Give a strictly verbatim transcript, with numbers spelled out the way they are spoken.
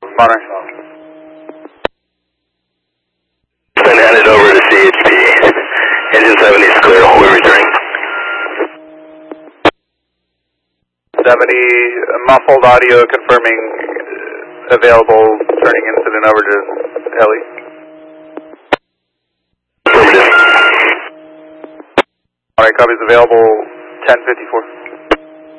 Monterey. Been handed over to C H P. Engine seventy is clear. We're returning. seventy, muffled audio confirming available, turning incident over to Ellie. Affirmative. Alright, copies available, ten fifty-four.